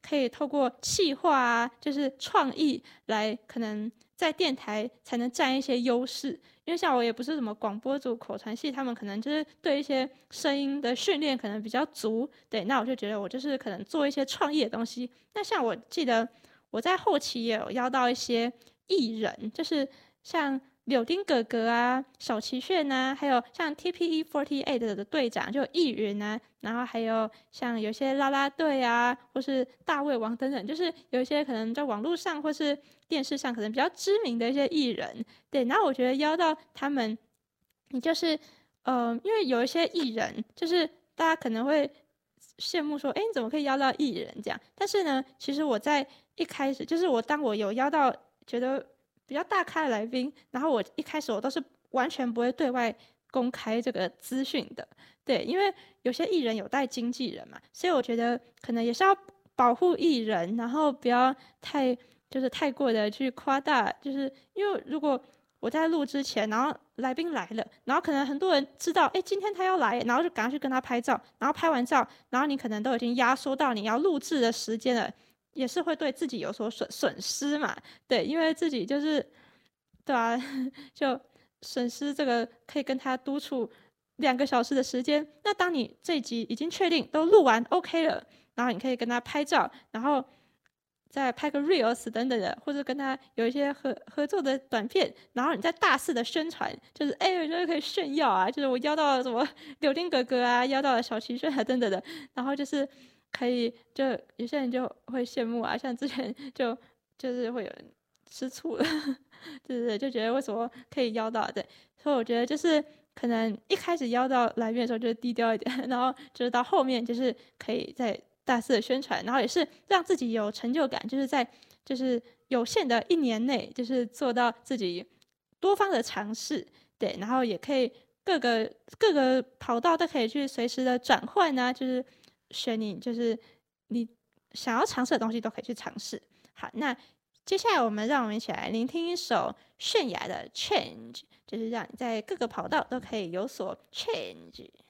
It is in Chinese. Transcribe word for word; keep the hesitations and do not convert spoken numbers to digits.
可以透过企划啊，就是创意来可能在电台才能占一些优势。因为像我也不是什么广播组、口传系，他们可能就是对一些声音的训练可能比较足。对，那我就觉得我就是可能做一些创意的东西。那像我记得我在后期也有邀到一些艺人，就是像柳丁哥哥啊、小齐炫啊，还有像 T P E 四十八的队长就易云啊，然后还有像有些啦啦队啊，或是大胃王等等，就是有一些可能在网络上或是电视上可能比较知名的一些艺人。对，然后我觉得邀到他们，你就是呃，因为有一些艺人，就是大家可能会羡慕说，哎，你怎么可以邀到艺人这样？但是呢，其实我在一开始，就是我当我有邀到觉得比较大咖的来宾，然后我一开始我都是完全不会对外公开这个资讯的。对，因为有些艺人有带经纪人嘛，所以我觉得可能也是要保护艺人，然后不要太就是太过的去夸大，就是因为如果我在录之前，然后来宾来了，然后可能很多人知道，哎，今天他要来，然后就赶快去跟他拍照，然后拍完照，然后你可能都已经压缩到你要录制的时间了，也是会对自己有所损损失嘛。对，因为自己就是对啊，就损失这个可以跟他督促两个小时的时间。那当你这一集已经确定都录完 OK 了，然后你可以跟他拍照，然后再拍个 reels 等等的，或者跟他有一些合合作的短片，然后你再大肆的宣传，就是哎，我觉得可以炫耀啊，就是我邀到了什么柳丁哥哥啊，邀到了小齐炫啊等等的，然后就是可以，就有些人就会羡慕啊，像之前就就是会有人吃醋了，对对对，就觉得为什么可以邀到，对，所以我觉得就是可能一开始邀到来宾的时候就低调一点，然后就是到后面就是可以再大肆的宣传，然后也是让自己有成就感，就是在就是有限的一年内，就是做到自己多方的尝试，对，然后也可以各个各个跑道都可以去随时的转换啊，就是选你就是你想要尝试的东西都可以去尝试。好，那接下来我们让我们一起来聆听一首泫雅的《Change》，就是让你在各个跑道都可以有所 change。